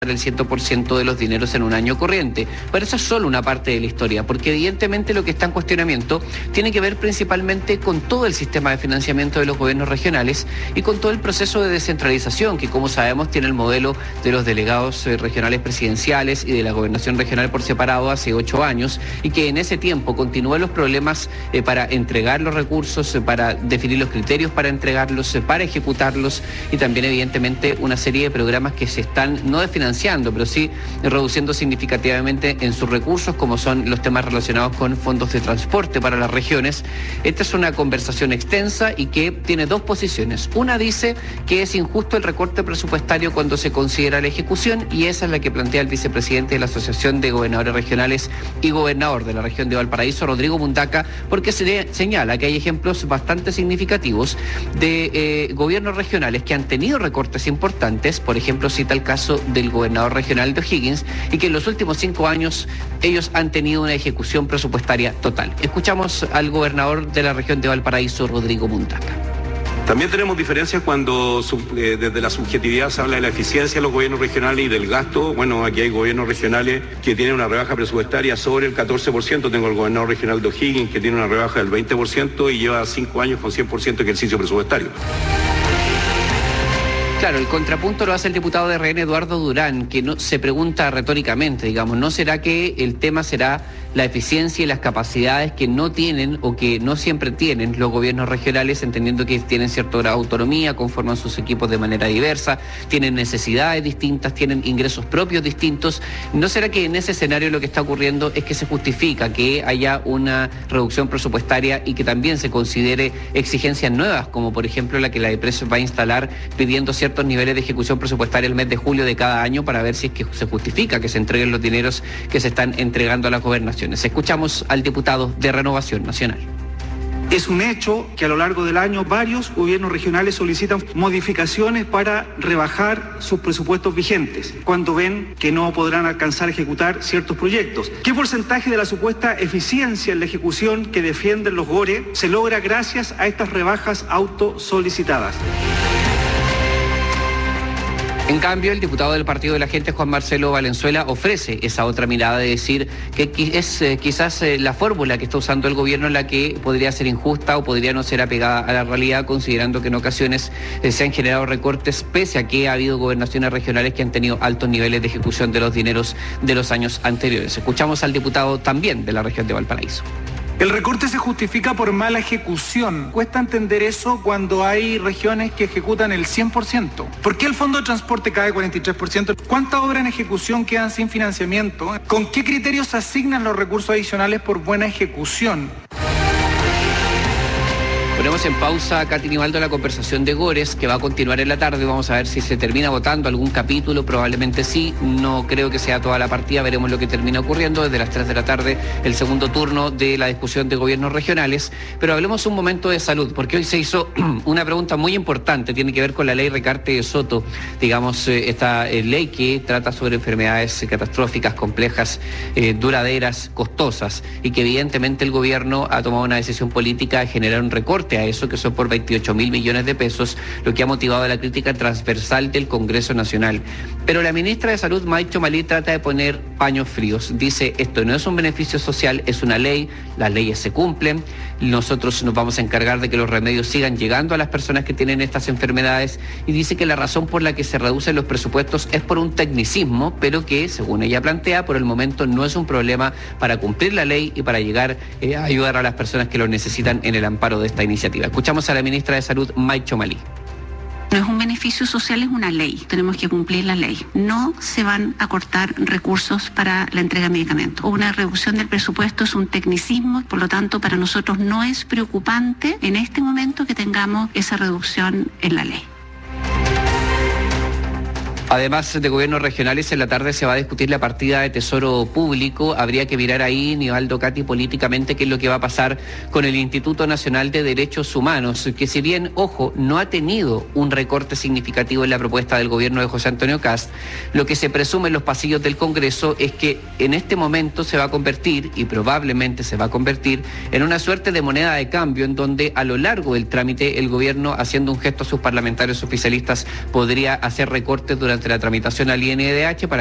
el 100% de los dineros en un año corriente. Pero eso es solo una parte de la historia, porque evidentemente lo que está en cuestionamiento tiene que ver principalmente con todo el sistema de financiamiento de los gobiernos regionales y con todo el proceso de descentralización, que como sabemos tiene el modelo de los delegados regionales presidenciales y de la gobernación regional por separado hace 8 años, y que en ese tiempo continúan los problemas para entregar los recursos, para definir los criterios para entregarlos, para ejecutarlos, y también evidentemente una serie de programas que se están no desfinanciando, pero sí reduciendo significativamente en sus recursos, como son los temas relacionados con fondos de transporte para las regiones. Esta es una conversación extensa y que tiene dos posiciones. Una dice que es injusto el recorte presupuestario cuando se considera la ejecución, y esa es la que plantea el vicepresidente de la Asociación de Gobernadores Regionales y gobernador de la región de Valparaíso, Rodrigo Mundaca, porque se señala que hay ejemplos bastante significativos de gobiernos regionales que han tenido recortes importantes. Por ejemplo, cita el caso del gobernador regional de O'Higgins, y que en los últimos 5 años ellos han tenido una ejecución presupuestaria total. Escuchamos al gobernador de la región de Valparaíso, Rodrigo Mundaca. También tenemos diferencias cuando desde la subjetividad se habla de la eficiencia de los gobiernos regionales y del gasto. Bueno, aquí hay gobiernos regionales que tienen una rebaja presupuestaria sobre el 14%. Tengo el gobernador regional de O'Higgins que tiene una rebaja del 20% y lleva 5 años con 100% de ejercicio presupuestario. Claro, el contrapunto lo hace el diputado de RN, Eduardo Durán, que no, se pregunta retóricamente, digamos, ¿no será que el tema será la eficiencia y las capacidades que no tienen o que no siempre tienen los gobiernos regionales, entendiendo que tienen cierto grado de autonomía, conforman sus equipos de manera diversa, tienen necesidades distintas, tienen ingresos propios distintos? ¿No será que en ese escenario lo que está ocurriendo es que se justifica que haya una reducción presupuestaria y que también se considere exigencias nuevas, como por ejemplo la que la EPRES va a instalar pidiendo ciertos niveles de ejecución presupuestaria el mes de julio de cada año para ver si es que se justifica que se entreguen los dineros que se están entregando a las gobernaciones? Escuchamos al diputado de Renovación Nacional. Es un hecho que a lo largo del año varios gobiernos regionales solicitan modificaciones para rebajar sus presupuestos vigentes cuando ven que no podrán alcanzar a ejecutar ciertos proyectos. ¿Qué porcentaje de la supuesta eficiencia en la ejecución que defienden los GORE se logra gracias a estas rebajas autosolicitadas? En cambio, el diputado del Partido de la Gente, Juan Marcelo Valenzuela, ofrece esa otra mirada de decir que es quizás la fórmula que está usando el gobierno la que podría ser injusta o podría no ser apegada a la realidad, considerando que en ocasiones se han generado recortes pese a que ha habido gobernaciones regionales que han tenido altos niveles de ejecución de los dineros de los años anteriores. Escuchamos al diputado también de la región de Valparaíso. El recorte se justifica por mala ejecución. Cuesta entender eso cuando hay regiones que ejecutan el 100%. ¿Por qué el fondo de transporte cae 43%? ¿Cuántas obras en ejecución quedan sin financiamiento? ¿Con qué criterios se asignan los recursos adicionales por buena ejecución? Ponemos en pausa, Katy Nivaldo, la conversación de Gores, que va a continuar en la tarde. Vamos a ver si se termina votando algún capítulo, probablemente sí. No creo que sea toda la partida, veremos lo que termina ocurriendo. Desde las 3 de la tarde, el segundo turno de la discusión de gobiernos regionales. Pero hablemos un momento de salud, porque hoy se hizo una pregunta muy importante, tiene que ver con la ley Recarte de Soto, digamos, esta ley que trata sobre enfermedades catastróficas, complejas, duraderas, costosas, y que evidentemente el gobierno ha tomado una decisión política de generar un recorte a eso, que son por 28.000 millones de pesos, lo que ha motivado la crítica transversal del Congreso Nacional. Pero la ministra de Salud, Maicho Malí, trata de poner paños fríos. Dice, esto no es un beneficio social, es una ley, las leyes se cumplen, nosotros nos vamos a encargar de que los remedios sigan llegando a las personas que tienen estas enfermedades, y dice que la razón por la que se reducen los presupuestos es por un tecnicismo, pero que, según ella plantea, por el momento no es un problema para cumplir la ley y para llegar a ayudar a las personas que lo necesitan en el amparo de esta iniciativa. Escuchamos a la ministra de Salud, Maicho Malí. No es un beneficio social, es una ley. Tenemos que cumplir la ley. No se van a cortar recursos para la entrega de medicamentos. Una reducción del presupuesto es un tecnicismo, por lo tanto, para nosotros no es preocupante en este momento que tengamos esa reducción en la ley. Además de gobiernos regionales, en la tarde se va a discutir la partida de Tesoro Público. Habría que mirar ahí, Nivaldo, Katy, políticamente qué es lo que va a pasar con el Instituto Nacional de Derechos Humanos, que si bien, ojo, no ha tenido un recorte significativo en la propuesta del gobierno de José Antonio Kast, lo que se presume en los pasillos del Congreso es que en este momento se va a convertir, y probablemente se va a convertir, en una suerte de moneda de cambio en donde a lo largo del trámite el gobierno, haciendo un gesto a sus parlamentarios oficialistas, podría hacer recortes durante durante la tramitación al INDH para